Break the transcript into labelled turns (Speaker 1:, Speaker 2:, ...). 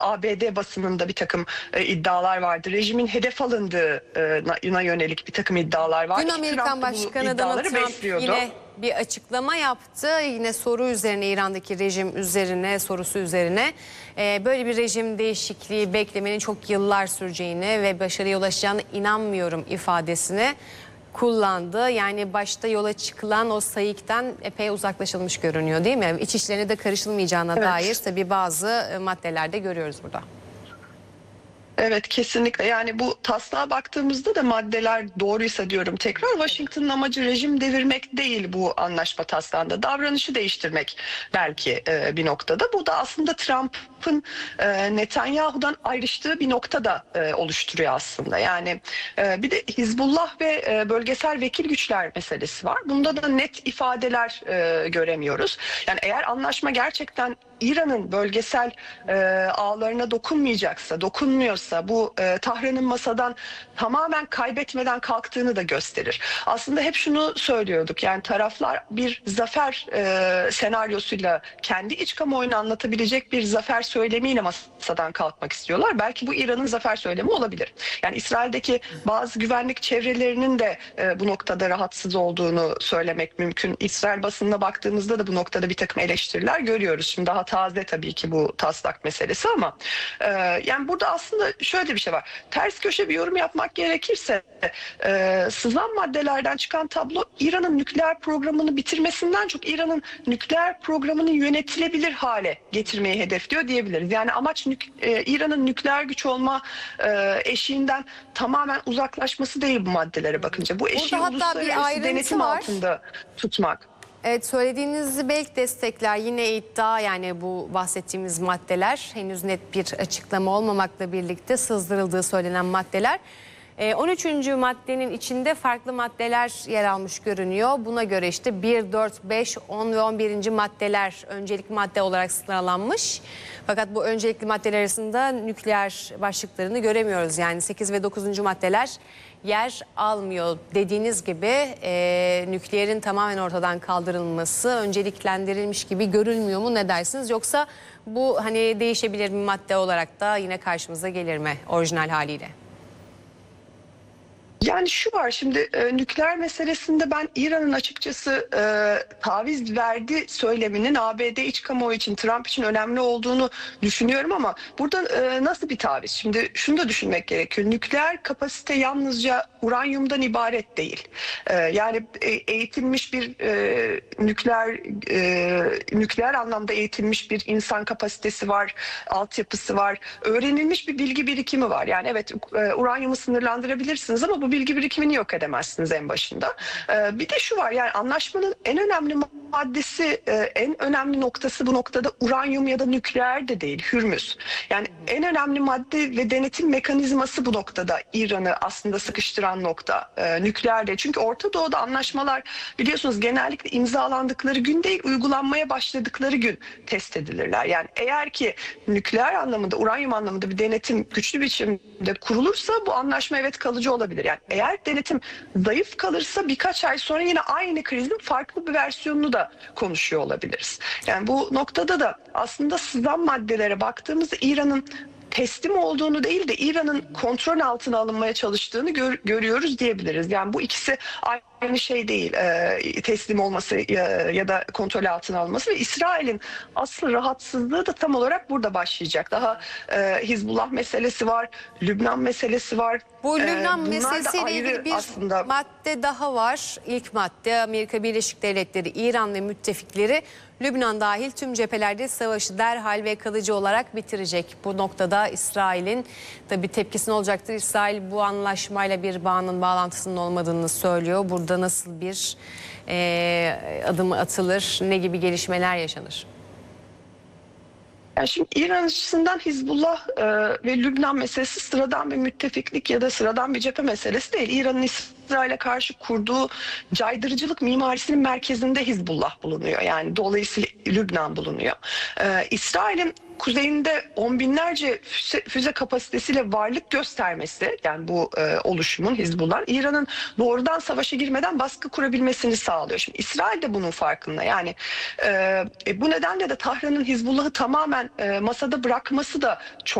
Speaker 1: ABD basınında bir takım iddialar vardı. Rejimin hedef alındığına yönelik bir takım iddialar vardı.
Speaker 2: Dün Amerikan Başkanı Donald Trump yine bir açıklama yaptı. Yine soru üzerine, İran'daki rejim üzerine, sorusu üzerine. Böyle bir rejim değişikliği beklemenin çok yıllar süreceğine ve başarıya ulaşacağına inanmıyorum ifadesini kullandı. Yani başta yola çıkılan o sayıktan epey uzaklaşılmış görünüyor, değil mi? İç işlerine de karışılmayacağına dair tabii bazı maddelerde görüyoruz burada.
Speaker 1: Evet, kesinlikle. Yani bu taslağa baktığımızda da maddeler doğruysa diyorum tekrar, Washington'ın amacı rejim devirmek değil bu anlaşma taslağında. Davranışı değiştirmek belki bir noktada. Bu da aslında Trump'ın Netanyahu'dan ayrıştığı bir nokta da oluşturuyor aslında. Yani bir de Hizbullah ve bölgesel vekil güçler meselesi var. Bunda da net ifadeler göremiyoruz. Yani eğer anlaşma gerçekten İran'ın bölgesel ağlarına dokunmuyorsa bu Tahran'ın masadan tamamen kaybetmeden kalktığını da gösterir. Aslında hep şunu söylüyorduk, yani taraflar bir zafer senaryosuyla, kendi iç kamuoyunu anlatabilecek bir zafer söylemiyle masadan kalkmak istiyorlar. Belki bu İran'ın zafer söylemi olabilir. Yani İsrail'deki bazı güvenlik çevrelerinin de bu noktada rahatsız olduğunu söylemek mümkün. İsrail basınına baktığımızda da bu noktada bir takım eleştiriler görüyoruz. Şimdi daha taze tabii ki bu taslak meselesi ama yani burada aslında şöyle bir şey var. Ters köşe bir yorum yapmak gerekirse sızan maddelerden çıkan tablo İran'ın nükleer programını bitirmesinden çok İran'ın nükleer programını yönetilebilir hale getirmeyi hedefliyor diyebiliriz. Yani amaç İran'ın nükleer güç olma eşiğinden tamamen uzaklaşması değil bu maddelere bakınca. Bu eşiği uluslararası denetim altında tutmak.
Speaker 2: Evet, söylediğinizi belki destekler yine iddia, yani bu bahsettiğimiz maddeler henüz net bir açıklama olmamakla birlikte sızdırıldığı söylenen maddeler. 13. maddenin içinde farklı maddeler yer almış görünüyor. Buna göre işte 1, 4, 5, 10 ve 11. maddeler öncelikli madde olarak sınırlanmış. Fakat bu öncelikli maddeler arasında nükleer başlıklarını göremiyoruz. Yani 8 ve 9. maddeler yer almıyor. Dediğiniz gibi nükleerin tamamen ortadan kaldırılması önceliklendirilmiş gibi görülmüyor mu, ne dersiniz? Yoksa bu hani değişebilir bir madde olarak da yine karşımıza gelir mi orijinal haliyle?
Speaker 1: Yani şu var, şimdi nükleer meselesinde ben İran'ın açıkçası taviz verdi söyleminin ABD iç kamuoyu için, Trump için önemli olduğunu düşünüyorum ama burada nasıl bir taviz? Şimdi şunu da düşünmek gerekiyor. Nükleer kapasite yalnızca uranyumdan ibaret değil. Yani eğitilmiş bir nükleer anlamda eğitilmiş bir insan kapasitesi var, altyapısı var, öğrenilmiş bir bilgi birikimi var. Yani evet, uranyumu sınırlandırabilirsiniz ama bu bilgi birikimini yok edemezsiniz en başında. Bir de şu var, yani anlaşmanın en önemli maddesi, en önemli noktası bu noktada uranyum ya da nükleer de değil, Hürmüz. Yani en önemli madde ve denetim mekanizması bu noktada İran'ı aslında sıkıştıran nokta nükleer de. Çünkü Orta Doğu'da anlaşmalar biliyorsunuz genellikle imzalandıkları gün değil, uygulanmaya başladıkları gün test edilirler. Yani eğer ki nükleer anlamında, uranyum anlamında bir denetim güçlü biçimde kurulursa bu anlaşma evet kalıcı olabilir. Yani eğer denetim zayıf kalırsa birkaç ay sonra yine aynı krizin farklı bir versiyonunu da konuşuyor olabiliriz. Yani bu noktada da aslında sızan maddelere baktığımızda İran'ın teslim olduğunu değil de İran'ın kontrol altına alınmaya çalıştığını görüyoruz diyebiliriz. Yani bu ikisi aynı şey değil, teslim olması ya da kontrol altına alınması ve İsrail'in asıl rahatsızlığı da tam olarak burada başlayacak. Daha Hizbullah meselesi var, Lübnan meselesi var.
Speaker 2: Bu Lübnan meselesiyle ilgili bir aslında madde daha var. İlk madde, Amerika Birleşik Devletleri, İran ve müttefikleri Lübnan dahil tüm cephelerde savaşı derhal ve kalıcı olarak bitirecek. Bu noktada İsrail'in tabii tepkisi olacaktır. İsrail bu anlaşmayla bir bağlantısının olmadığını söylüyor. Burada nasıl bir adım atılır, ne gibi gelişmeler yaşanır?
Speaker 1: Yani şimdi İran açısından Hizbullah ve Lübnan meselesi sıradan bir müttefiklik ya da sıradan bir cephe meselesi değil. İran'ın İsrail'e karşı kurduğu caydırıcılık mimarisinin merkezinde Hizbullah bulunuyor. Yani dolayısıyla Lübnan bulunuyor. İsrail'in kuzeyinde on binlerce füze kapasitesiyle varlık göstermesi, yani bu oluşumun, Hizbullah, İran'ın doğrudan savaşa girmeden baskı kurabilmesini sağlıyor. Şimdi İsrail de bunun farkında. Yani bu nedenle de Tahran'ın Hizbullah'ı tamamen masada bırakması da çok